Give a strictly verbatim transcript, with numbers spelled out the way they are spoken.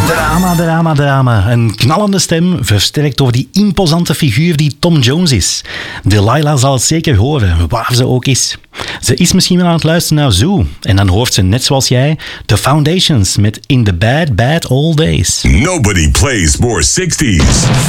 Drama, drama, drama. Een knallende stem, versterkt door die imposante figuur die Tom Jones is. Delilah zal het zeker horen, waar ze ook is. Ze is misschien wel aan het luisteren naar Zoo. En dan hoort ze, net zoals jij, The Foundations met In the Bad, Bad Old Days. Nobody plays more sixties.